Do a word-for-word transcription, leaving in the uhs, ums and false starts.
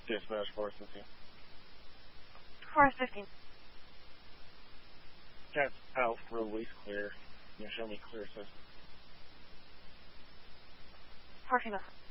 Dispatch Forest fifteen. Forest fifteen. Cat's out, release clear. You show me clear system. Parking lot.